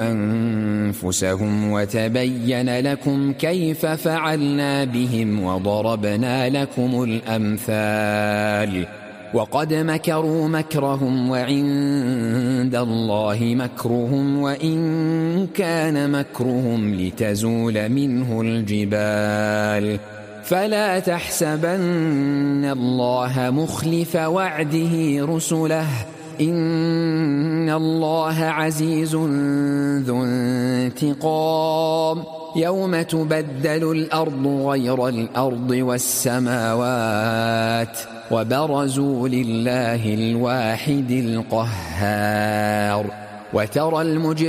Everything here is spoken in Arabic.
أنفسهم وتبين لكم كيف فعلنا بهم وضربنا لكم الأمثال وقد مكروا مكرهم وعند الله مكرهم وإن كان مكرهم لتزول منه الجبال فلا تحسبن الله مخلف وعده رسله إن الله عزيز ذو انتقام يوم تبدل الأرض غير الأرض والسماوات وبرزوا لله الواحد القهار وترى المجرمين